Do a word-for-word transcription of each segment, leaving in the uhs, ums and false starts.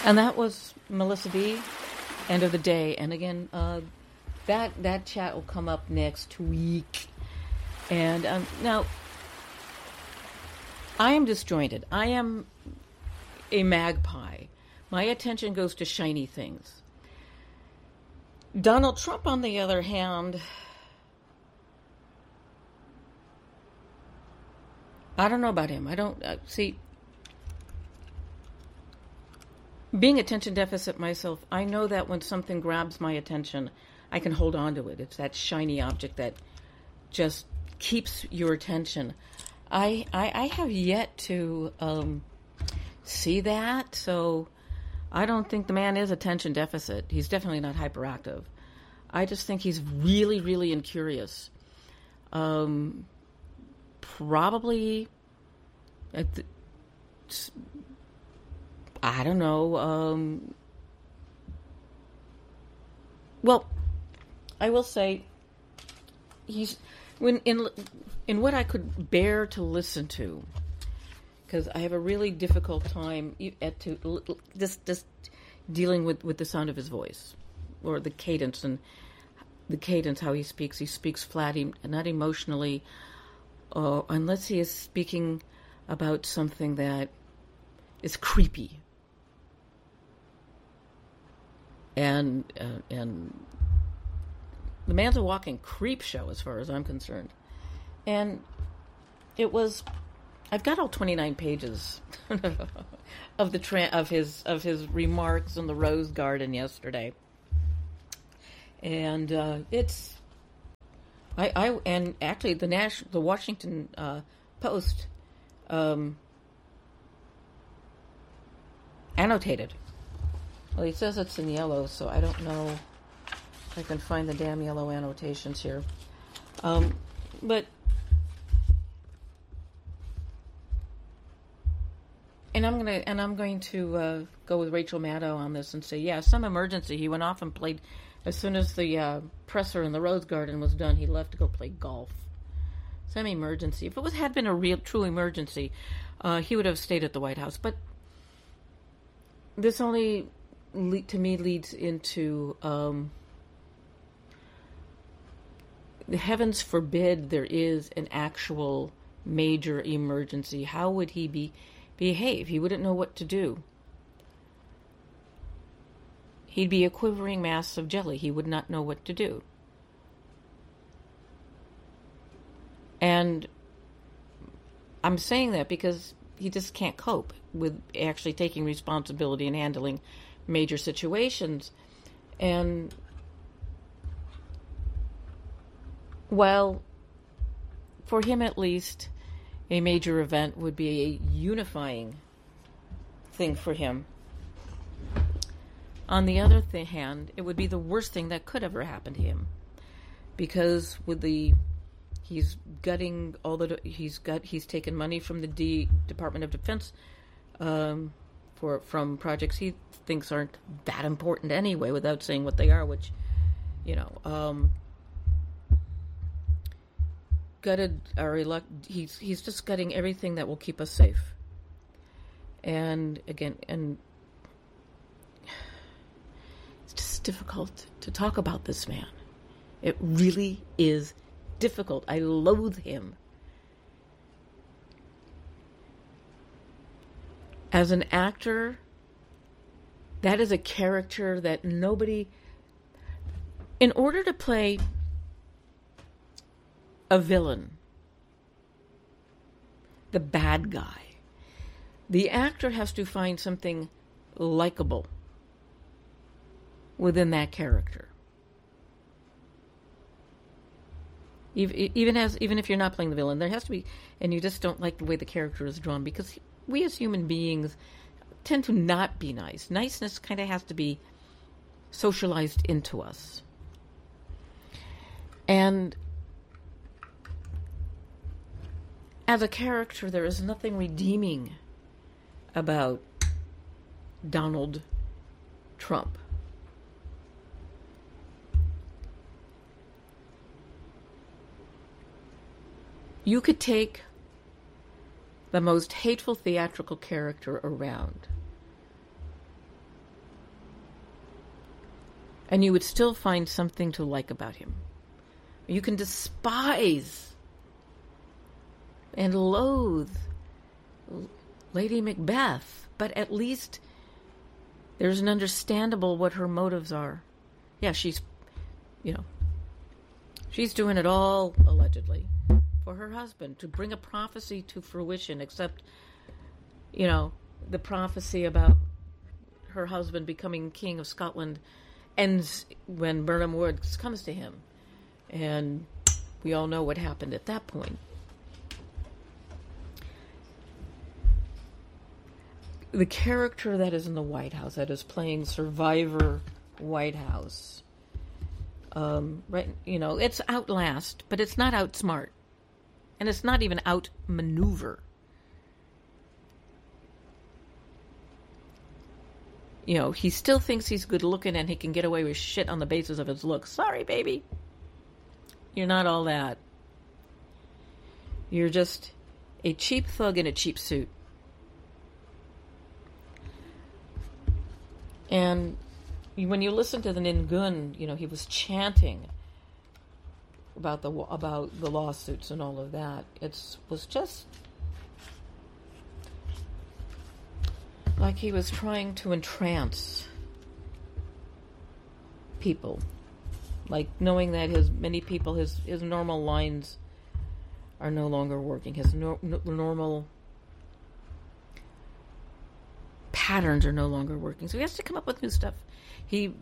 And that was Melissa B. End of the day. And again, uh, that that chat will come up next week. And um, now, I am disjointed. I am a magpie. My attention goes to shiny things. Donald Trump, on the other hand, I don't know about him. I don't uh, see. Being attention deficit myself, I know that when something grabs my attention, I can hold on to it. It's that shiny object that just keeps your attention. I I, I have yet to um, see that, so I don't think the man is attention deficit. He's definitely not hyperactive. I just think he's really, really incurious. Um, probably, at the, I don't know. Um, well, I will say he's when in in what I could bear to listen to, because I have a really difficult time at to just just dealing with, with the sound of his voice or the cadence and the cadence how he speaks. He speaks flat, he, not emotionally, uh, unless he is speaking about something that is creepy. And uh, and the man's a walking creep show as far as I'm concerned. And it was, I've got all twenty-nine pages of the tra- of his of his remarks in the Rose Garden yesterday. And uh, it's, I, I and actually the Nash the Washington uh, Post um, annotated. Well, he says it's in yellow, so I don't know if I can find the damn yellow annotations here. Um, but, and I'm gonna and I'm going to uh, go with Rachel Maddow on this and say, yeah, some emergency. He went off and played as soon as the uh, presser in the Rose Garden was done. He left to go play golf. Some emergency. If it was had been a real, true emergency, uh, he would have stayed at the White House. But this only, to me, leads into um, heavens forbid there is an actual major emergency. How would he be behave? He wouldn't know what to do. He'd be a quivering mass of jelly. He would not know what to do. And I'm saying that because he just can't cope with actually taking responsibility and handling major situations. And while for him at least a major event would be a unifying thing for him, on the other th- hand, it would be the worst thing that could ever happen to him, because with the he's gutting all the he's got he's taken money from the D, Department of Defense um, for from projects he thinks aren't that important anyway, without saying what they are, which you know um, gutted or elect, he's he's just gutting everything that will keep us safe. And again, and it's just difficult to talk about this man. It really is difficult. I loathe him. As an actor, that is a character that nobody, in order to play a villain, the bad guy, the actor has to find something likable within that character. Even as even if you're not playing the villain, there has to be, and you just don't like the way the character is drawn, because we as human beings tend to not be nice. Niceness kind of has to be socialized into us. And as a character, there is nothing redeeming about Donald Trump. You could take the most hateful theatrical character around, And you would still find something to like about him. You can despise and loathe Lady Macbeth, but at least there's an understandable what her motives are. Yeah, she's, you know, she's doing it all, allegedly, for her husband, to bring a prophecy to fruition, except, you know, the prophecy about her husband becoming king of Scotland ends when Birnam Wood comes to him. And we all know what happened at that point. The character that is in the White House, that is playing Survivor White House, um, right? You know, it's outlast, but it's not outsmart, and it's not even outmaneuver. You know, he still thinks he's good looking and he can get away with shit on the basis of his looks. Sorry, baby. You're not all that. You're just a cheap thug in a cheap suit. And when you listen to the Ningun, you know, he was chanting about the about the lawsuits and all of that. It was just like he was trying to entrance people, like knowing that his many people, his his normal lines are no longer working. His no, no, normal patterns are no longer working. So he has to come up with new stuff. He,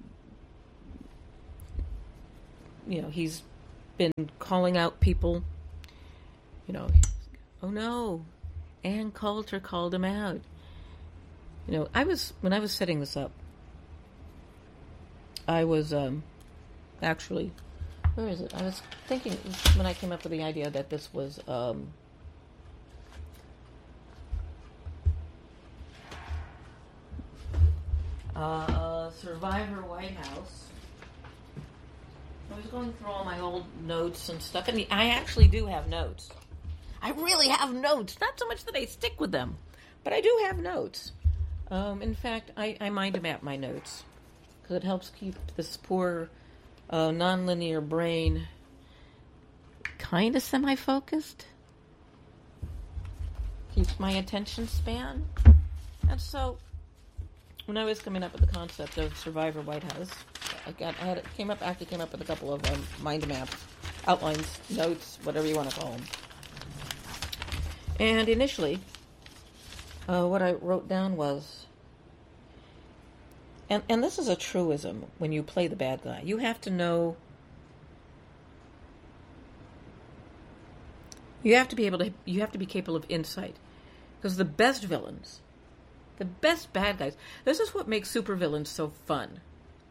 you know, he's been calling out people. You know, oh no, Ann Coulter called him out. You know, I was, when I was setting this up, I was um, actually, where is it? I was thinking, when I came up with the idea that this was, um, uh, Survivor White House. I was going through all my old notes and stuff, and I actually do have notes. I really have notes. Not so much that I stick with them, but I do have notes. Um, in fact, I, I mind map my notes because it helps keep this poor uh, nonlinear brain kind of semi-focused. Keeps my attention span. And so, when I was coming up with the concept of Survivor White House, I got I had came up actually came up with a couple of um, mind maps, outlines, notes, whatever you want to call them. And initially, Uh, what I wrote down was, and, and this is a truism when you play the bad guy, you have to know, you have to be able to, you have to be capable of insight. Because the best villains, the best bad guys, this is what makes supervillains so fun.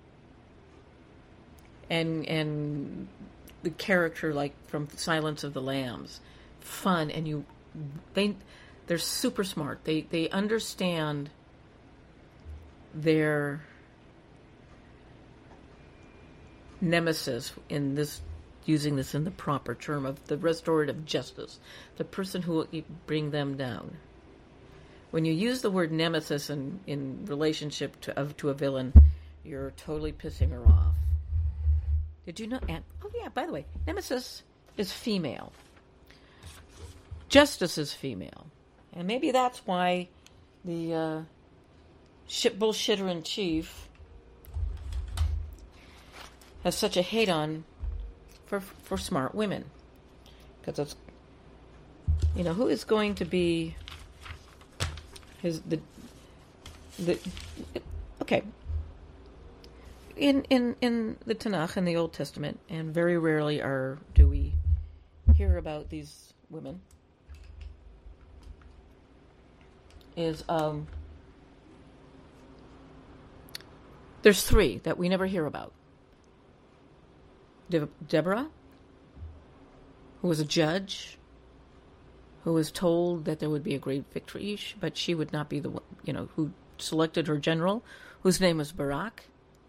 And, and the character like from Silence of the Lambs, fun, and you, they... They're super smart. They they understand their nemesis in this, using this in the proper term of the restorative justice, the person who will bring them down. When you use the word nemesis in, in relationship to of, to a villain, you're totally pissing her off. Did you know? And, oh yeah, by the way, nemesis is female. Justice is female. And maybe that's why the uh, shit bullshitter in chief has such a hate on for for smart women, because it's, you know, who is going to be his the the okay in in in the Tanakh in the Old Testament, and very rarely are do we hear about these women. Is um, there's three that we never hear about. De- Deborah, who was a judge, who was told that there would be a great victory, but she would not be the one, you know, who selected her general, whose name was Barak.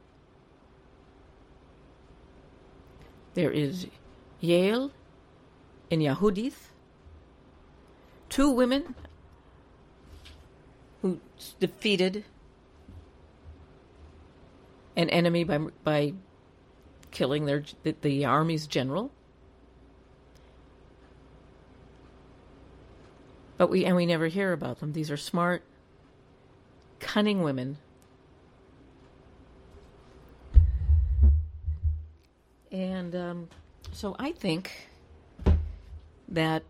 There is Yael and Yehudith, two women who defeated an enemy by by killing their the, the army's general. But we and we never hear about them. These are smart, cunning women. And um, so I think that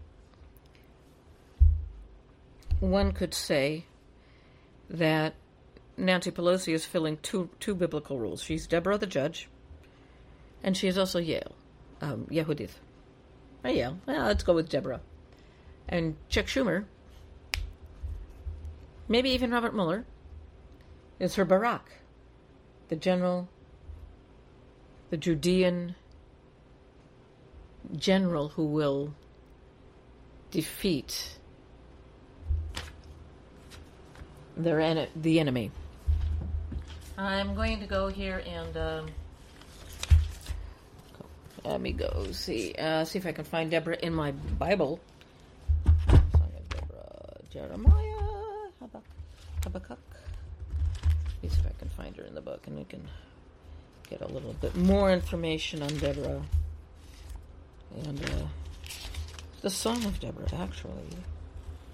one could say that Nancy Pelosi is filling two two biblical roles. She's Deborah the judge, and she is also Yael, um, Yehudith. Oh, Yael. Well, let's go with Deborah. And Chuck Schumer, maybe even Robert Mueller, is her Barak, the general, the Judean general who will defeat their en- the enemy. I'm going to go here and um, let me go see uh, see if I can find Deborah in my Bible. Song of Deborah, Jeremiah, Habakkuk. Habakkuk. Let me see if I can find her in the book, and we can get a little bit more information on Deborah and uh, the Song of Deborah, actually.